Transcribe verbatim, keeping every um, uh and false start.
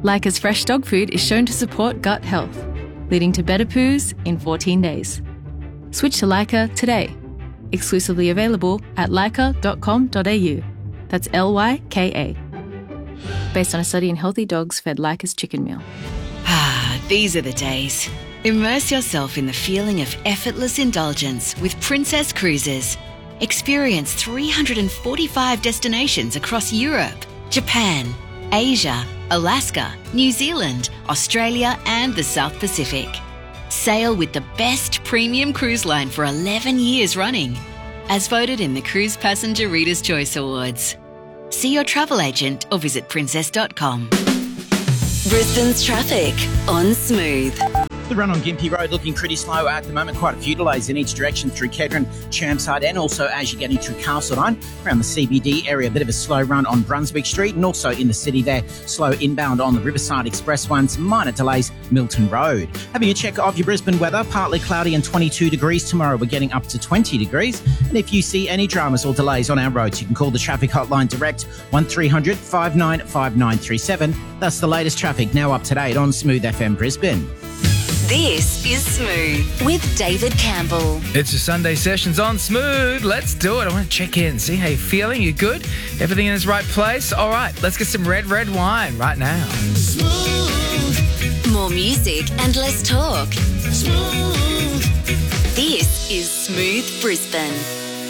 Leica's fresh dog food is shown to support gut health, leading to better poos in fourteen days. Switch to Leica today. Exclusively available at leica dot com dot a u. That's L Y K A. Based on a study in healthy dogs fed Leica's chicken meal. Ah, these are the days. Immerse yourself in the feeling of effortless indulgence with Princess Cruises. Experience three hundred forty-five destinations across Europe, Japan, Asia, Alaska, New Zealand, Australia and the South Pacific. Sail with the best premium cruise line for eleven years running, as voted in the Cruise Passenger Reader's Choice Awards. See your travel agent or visit princess dot com. Brisbane's traffic on Smooth. The run on Gympie Road looking pretty slow at the moment. Quite a few delays in each direction through Kedron, Chermside, and also as you're getting through Castledine. Around the C B D area, a bit of a slow run on Brunswick Street, and also in the city there, slow inbound on the Riverside Express one. Some minor delays, Milton Road. Having a check of your Brisbane weather, partly cloudy and twenty-two degrees tomorrow. We're getting up to twenty degrees. And if you see any dramas or delays on our roads, you can call the traffic hotline direct, one three hundred five nine five nine three seven. That's the latest traffic now up to date on Smooth F M Brisbane. This is Smooth with David Campbell. It's your Sunday sessions on Smooth. Let's do it. I want to check in, see how you're feeling. You good? Everything in its right place? All right, let's get some red, red wine right now. Smooth. More music and less talk. Smooth. This is Smooth Brisbane.